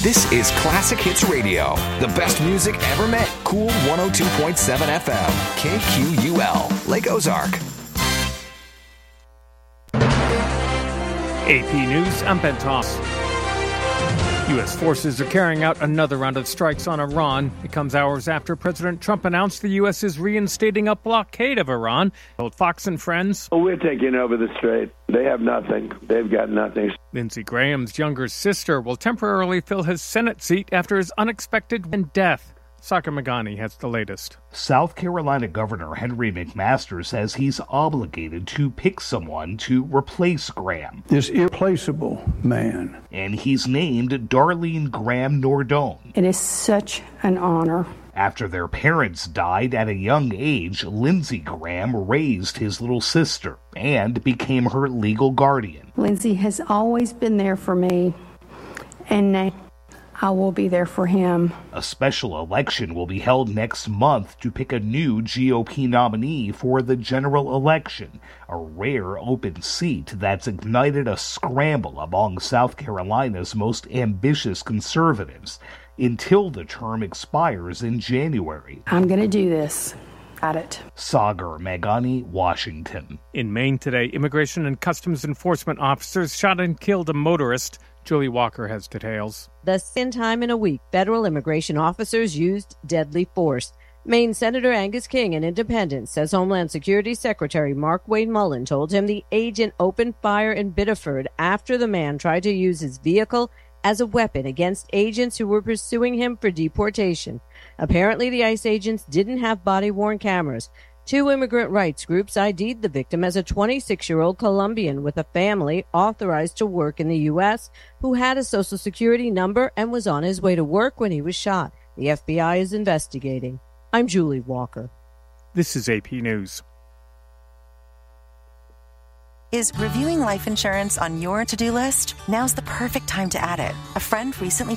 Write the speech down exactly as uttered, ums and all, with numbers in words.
This is Classic Hits Radio. The best music ever made. Cool one oh two point seven F M. K Q U L. Lake Ozark. A P News, I'm Ben Toss. U S forces are carrying out another round of strikes on Iran. It comes hours after President Trump announced the U S is reinstating a blockade of Iran. Told Fox and Friends, well, we're taking over the strait. They have nothing. They've got nothing. Lindsey Graham's younger sister will temporarily fill his Senate seat after his unexpected death. Sagar Meghani has the latest. South Carolina Governor Henry McMaster says he's obligated to pick someone to replace Graham. This irreplaceable man. And he's named Darlene Graham Nordone. It is such an honor. After their parents died at a young age, Lindsey Graham raised his little sister and became her legal guardian. Lindsey has always been there for me, and now I will be there for him. A special election will be held next month to pick a new G O P nominee for the general election, a rare open seat that's ignited a scramble among South Carolina's most ambitious conservatives until the term expires in January. I'm going to do this. Got it. Sagar Meghani, Washington. In Maine today, Immigration and Customs Enforcement officers shot and killed a motorist. Julie Walker has details. The second time in a week, federal immigration officers used deadly force. Maine Senator Angus King, an independent, says Homeland Security Secretary Mark Wade Mullen told him the agent opened fire in Biddeford after the man tried to use his vehicle as a weapon against agents who were pursuing him for deportation. Apparently, the ICE agents didn't have body-worn cameras. Two immigrant rights groups I D'd the victim as a twenty-six-year-old Colombian with a family authorized to work in the U S who had a Social Security number and was on his way to work when he was shot. The F B I is investigating. I'm Julie Walker. This is A P News. Is reviewing life insurance on your to-do list? Now's the perfect time to add it. A friend recently